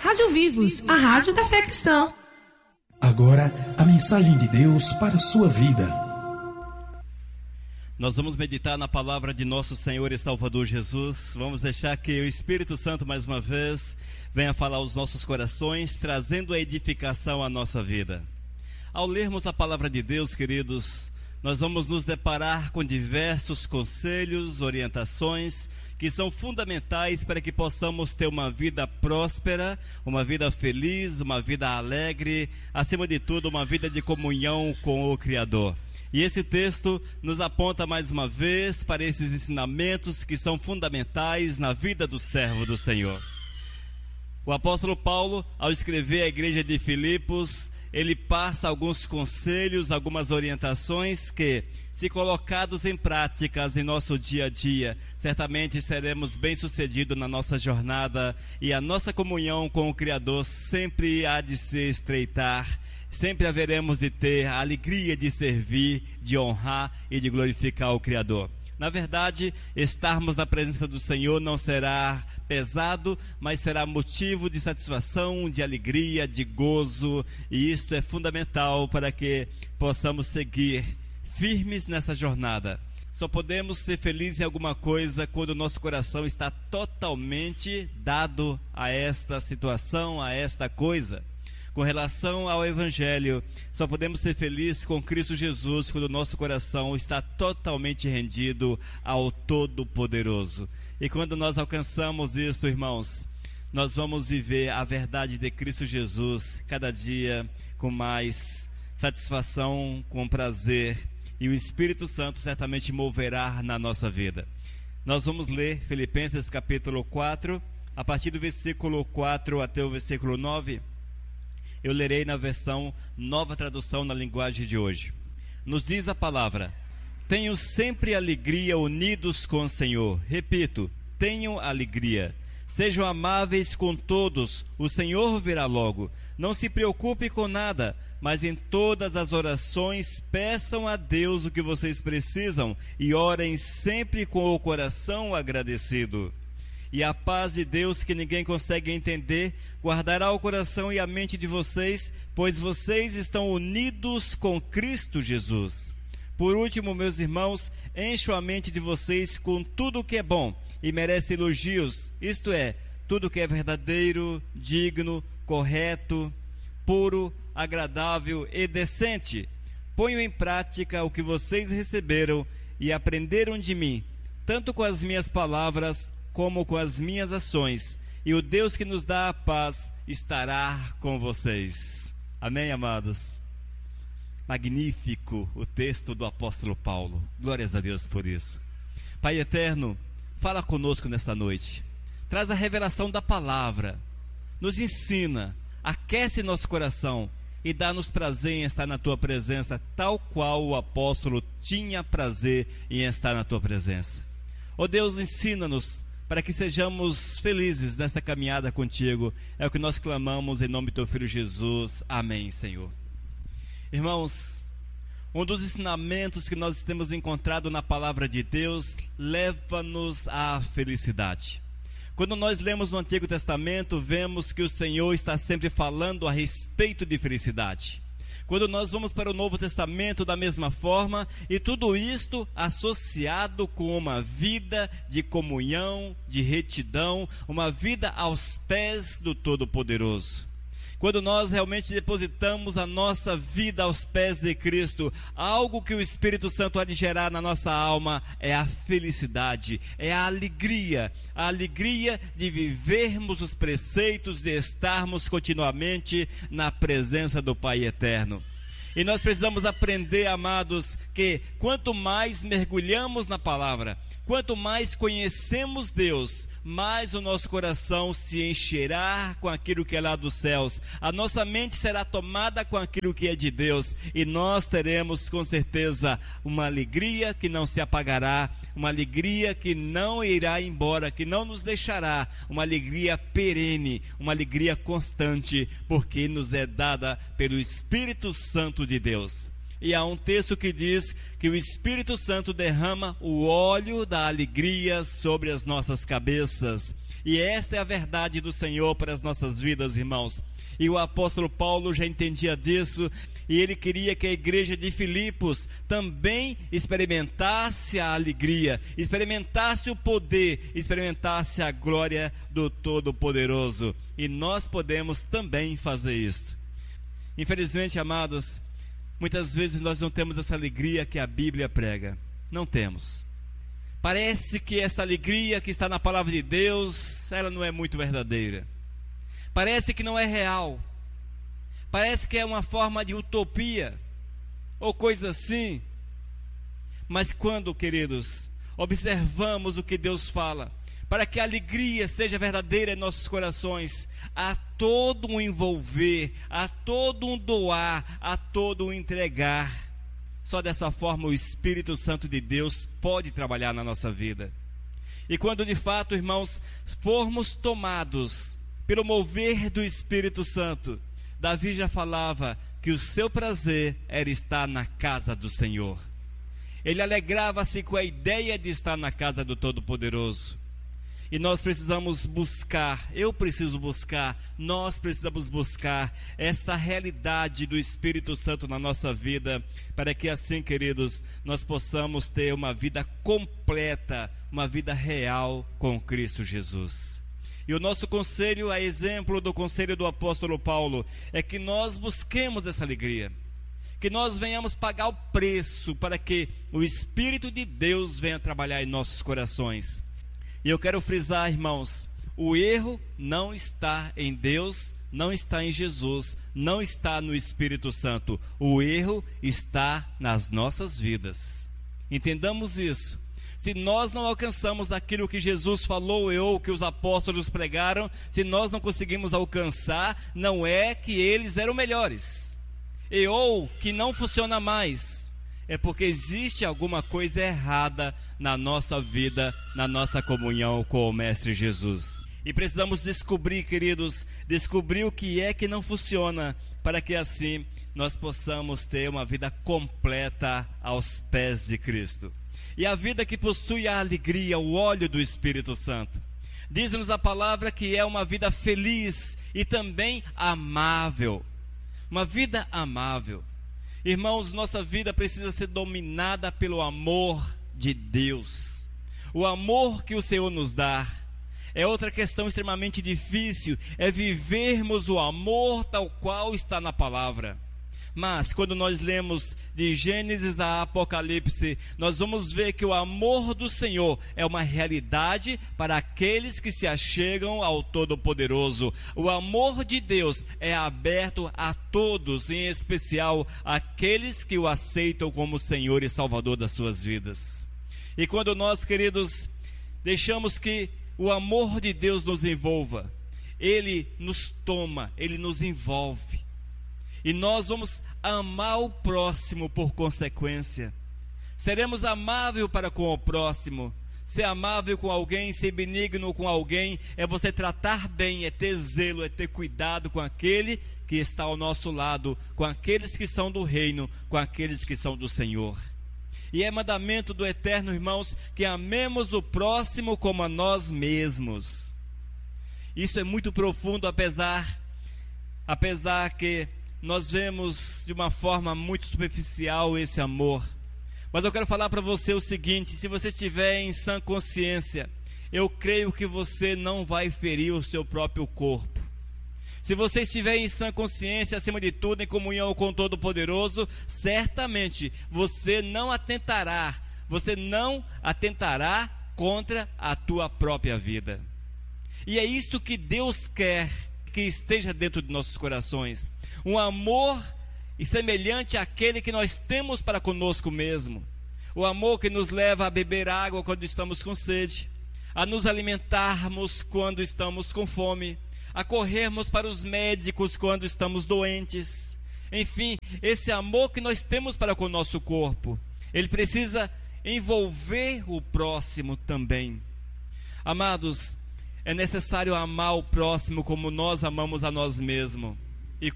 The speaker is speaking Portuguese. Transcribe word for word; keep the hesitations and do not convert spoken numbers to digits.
Rádio Vivos, a rádio da fé cristã. Agora, a mensagem de Deus para a sua vida. Nós vamos meditar na palavra de nosso Senhor e Salvador Jesus. Vamos deixar que o Espírito Santo, mais uma vez, venha falar aos nossos corações, trazendo a edificação à nossa vida. Ao lermos a palavra de Deus, queridos, nós vamos nos deparar com diversos conselhos, orientações, que são fundamentais para que possamos ter uma vida próspera, uma vida feliz, uma vida alegre, acima de tudo, uma vida de comunhão com o Criador. E esse texto nos aponta mais uma vez para esses ensinamentos que são fundamentais na vida do servo do Senhor. O apóstolo Paulo, ao escrever à igreja de Filipos, ele passa alguns conselhos, algumas orientações que, se colocados em práticas em nosso dia a dia, certamente seremos bem-sucedidos na nossa jornada e a nossa comunhão com o Criador sempre há de se estreitar. Sempre haveremos de ter a alegria de servir, de honrar e de glorificar o Criador. Na verdade, estarmos na presença do Senhor não será pesado, mas será motivo de satisfação, de alegria, de gozo, e isto é fundamental para que possamos seguir firmes nessa jornada. Só podemos ser felizes em alguma coisa quando o nosso coração está totalmente dado a esta situação, a esta coisa. Com relação ao Evangelho, só podemos ser felizes com Cristo Jesus quando o nosso coração está totalmente rendido ao Todo-Poderoso. E quando nós alcançamos isso, irmãos, nós vamos viver a verdade de Cristo Jesus cada dia com mais satisfação, com prazer, e o Espírito Santo certamente moverá na nossa vida. Nós vamos ler Filipenses capítulo quatro, a partir do versículo quatro até o versículo nove. Eu lerei na versão Nova Tradução na linguagem de hoje. Nos diz a palavra: tenho sempre alegria unidos com o Senhor. Repito, tenham alegria. Sejam amáveis com todos, o Senhor virá logo. Não se preocupe com nada, mas em todas as orações peçam a Deus o que vocês precisam e orem sempre com o coração agradecido. E a paz de Deus, que ninguém consegue entender, guardará o coração e a mente de vocês, pois vocês estão unidos com Cristo Jesus. Por último, meus irmãos, encham a mente de vocês com tudo o que é bom e merece elogios, isto é, tudo que é verdadeiro, digno, correto, puro, agradável e decente. Ponham em prática o que vocês receberam e aprenderam de mim, tanto com as minhas palavras como com as minhas ações, e o Deus que nos dá a paz estará com vocês. Amém, amados? Magnífico o texto do apóstolo Paulo. Glórias a Deus por isso. Pai eterno, fala conosco nesta noite. Traz a revelação da palavra. Nos ensina, aquece nosso coração e dá-nos prazer em estar na tua presença, tal qual o apóstolo tinha prazer em estar na tua presença. Ó Deus, ensina-nos para que sejamos felizes nesta caminhada contigo. É o que nós clamamos em nome do teu Filho Jesus. Amém, Senhor. Irmãos, um dos ensinamentos que nós temos encontrado na palavra de Deus leva-nos à felicidade. Quando nós lemos no Antigo Testamento, vemos que o Senhor está sempre falando a respeito de felicidade. Quando nós vamos para o Novo Testamento, da mesma forma, e tudo isto associado com uma vida de comunhão, de retidão, uma vida aos pés do Todo-Poderoso. Quando nós realmente depositamos a nossa vida aos pés de Cristo, algo que o Espírito Santo há de gerar na nossa alma é a felicidade, é a alegria, a alegria de vivermos os preceitos, de estarmos continuamente na presença do Pai Eterno. E nós precisamos aprender, amados, que quanto mais mergulhamos na palavra, quanto mais conhecemos Deus, mais o nosso coração se encherá com aquilo que é lá dos céus. A nossa mente será tomada com aquilo que é de Deus. E nós teremos com certeza uma alegria que não se apagará, uma alegria que não irá embora, que não nos deixará, uma alegria perene, uma alegria constante, porque nos é dada pelo Espírito Santo de Deus. E há um texto que diz que o Espírito Santo derrama o óleo da alegria sobre as nossas cabeças. E esta é a verdade do Senhor para as nossas vidas, irmãos. E o apóstolo Paulo já entendia disso, e ele queria que a igreja de Filipos também experimentasse a alegria, experimentasse o poder, experimentasse a glória do Todo-Poderoso. E nós podemos também fazer isso. Infelizmente, amados, muitas vezes nós não temos essa alegria que a Bíblia prega. Não temos. Parece que essa alegria que está na palavra de Deus, ela não é muito verdadeira. Parece que não é real. Parece que é uma forma de utopia, ou coisa assim. Mas quando, queridos, observamos o que Deus fala, para que a alegria seja verdadeira em nossos corações, há todo um envolver, há todo um doar, há todo um entregar. Só dessa forma o Espírito Santo de Deus pode trabalhar na nossa vida. E quando de fato, irmãos, formos tomados pelo mover do Espírito Santo, Davi já falava que o seu prazer era estar na casa do Senhor. Ele alegrava-se com a ideia de estar na casa do Todo-Poderoso. E nós precisamos buscar, eu preciso buscar, nós precisamos buscar essa realidade do Espírito Santo na nossa vida, para que assim, queridos, nós possamos ter uma vida completa, uma vida real com Cristo Jesus. E o nosso conselho, a exemplo do conselho do apóstolo Paulo, é que nós busquemos essa alegria, que nós venhamos pagar o preço para que o Espírito de Deus venha trabalhar em nossos corações. E eu quero frisar, irmãos, o erro não está em Deus, não está em Jesus, não está no Espírito Santo. O erro está nas nossas vidas. Entendamos isso. Se nós não alcançamos aquilo que Jesus falou ou que os apóstolos pregaram, se nós não conseguimos alcançar, não é que eles eram melhores, e ou que não funciona mais. É porque existe alguma coisa errada na nossa vida, na nossa comunhão com o Mestre Jesus. E precisamos descobrir, queridos, descobrir o que é que não funciona, para que assim nós possamos ter uma vida completa aos pés de Cristo. E a vida que possui a alegria, o óleo do Espírito Santo. Diz-nos a palavra que é uma vida feliz e também amável. Uma vida amável. Irmãos, nossa vida precisa ser dominada pelo amor de Deus. O amor que o Senhor nos dá. É outra questão extremamente difícil, é vivermos o amor tal qual está na palavra. Mas quando nós lemos de Gênesis a Apocalipse, nós vamos ver que o amor do Senhor é uma realidade para aqueles que se achegam ao Todo-Poderoso. O amor de Deus é aberto a todos, em especial aqueles que o aceitam como Senhor e Salvador das suas vidas. E quando nós, queridos, deixamos que o amor de Deus nos envolva, Ele nos toma, Ele nos envolve. E nós vamos amar o próximo por consequência. Seremos amáveis para com o próximo. Ser amável com alguém, ser benigno com alguém, é você tratar bem, é ter zelo, é ter cuidado com aquele que está ao nosso lado, com aqueles que são do reino, com aqueles que são do Senhor. E é mandamento do Eterno, irmãos, que amemos o próximo como a nós mesmos. Isso é muito profundo, apesar, apesar que nós vemos de uma forma muito superficial esse amor. Mas eu quero falar para você o seguinte: se você estiver em sã consciência, eu creio que você não vai ferir o seu próprio corpo. Se você estiver em sã consciência, acima de tudo, em comunhão com o Todo-Poderoso, certamente você não atentará, você não atentará contra a tua própria vida. E é isto que Deus quer que esteja dentro de nossos corações. Um amor semelhante àquele que nós temos para conosco mesmo. O amor que nos leva a beber água quando estamos com sede, a nos alimentarmos quando estamos com fome, a corrermos para os médicos quando estamos doentes. Enfim, esse amor que nós temos para com o nosso corpo, ele precisa envolver o próximo também. Amados, é necessário amar o próximo como nós amamos a nós mesmos.